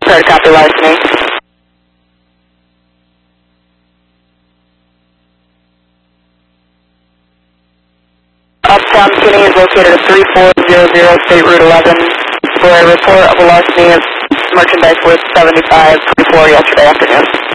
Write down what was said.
Third copy, larceny. Uptown Skinny is located at 3400 State Route 11 for a report of a larceny of merchandise worth $75.24 yesterday afternoon.